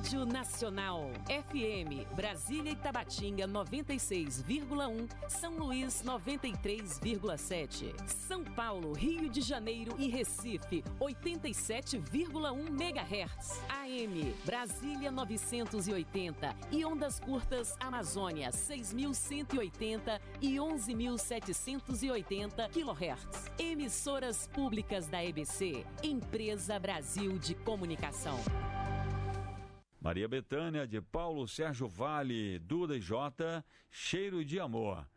Rádio Nacional. FM, Brasília e Tabatinga 96,1, São Luís 93,7, São Paulo, Rio de Janeiro e Recife 87,1 MHz. AM, Brasília 980 e ondas curtas Amazônia 6.180 e 11.780 kHz. Emissoras públicas da EBC, Empresa Brasil de Comunicação. Maria Bethânia, de Paulo Sérgio Vale, Duda e Jota, Cheiro de Amor.